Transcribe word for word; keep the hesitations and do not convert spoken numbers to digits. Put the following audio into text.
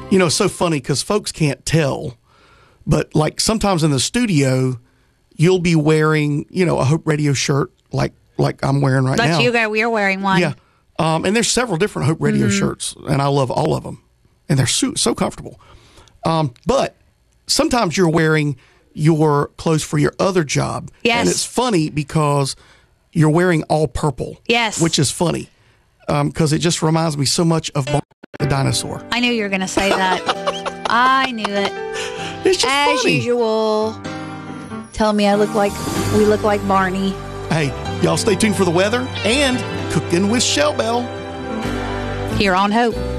You know, it's so funny because folks can't tell, but like sometimes in the studio, you'll be wearing, you know, a Hope Radio shirt like like I'm wearing right That's now. you guys, we're wearing one. Yeah. Um, and there's several different Hope Radio Mm-hmm. shirts, and I love all of them. And they're so, so comfortable. Um, but sometimes you're wearing your clothes for your other job. Yes. And it's funny because you're wearing all purple. Yes. Which is funny because it just reminds me so much of Barney the dinosaur. I knew you were going to say that. I knew it. It's just As funny. usual, tell me I look like, we look like Barney. Hey, y'all stay tuned for the weather and Cooking with Shell Bell. Here on Hope.